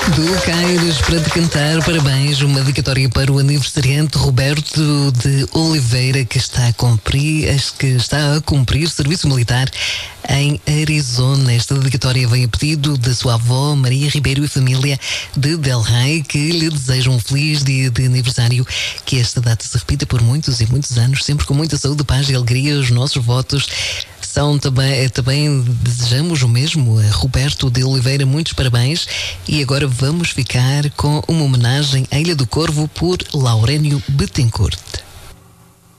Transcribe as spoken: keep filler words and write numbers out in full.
Do Caires para decantar, parabéns, uma dedicatória para o aniversariante Roberto de Oliveira, que está a cumprir, que está a cumprir serviço militar em Arizona. Esta dedicatória vem a pedido da sua avó Maria Ribeiro e família de Del Rey, que lhe desejam um feliz dia de aniversário, que esta data se repita por muitos e muitos anos, sempre com muita saúde, paz e alegria. Os nossos votos são também, também desejamos o mesmo a Roberto de Oliveira, muitos parabéns. E agora vamos ficar com uma homenagem à Ilha do Corvo por Laurénio Bettencourt.